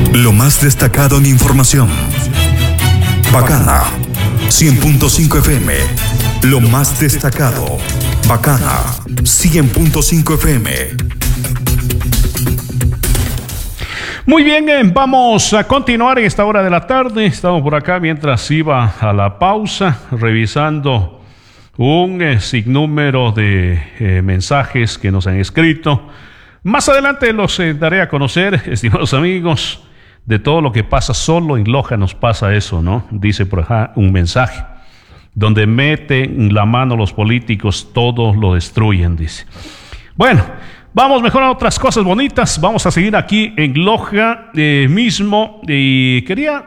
Lo más destacado en información. Bacana 100.5 FM. Lo más destacado. Bacana 100.5 FM. Muy bien, vamos a continuar en esta hora de la tarde. Estamos por acá mientras iba a la pausa, revisando un sinnúmero de mensajes que nos han escrito. Más adelante los daré a conocer, estimados amigos, de todo lo que pasa. Solo en Loja nos pasa eso, ¿no? Dice por acá un mensaje, donde meten la mano los políticos, todo lo destruyen, dice. Bueno, vamos mejor a otras cosas bonitas. Vamos a seguir aquí en Loja mismo. Y quería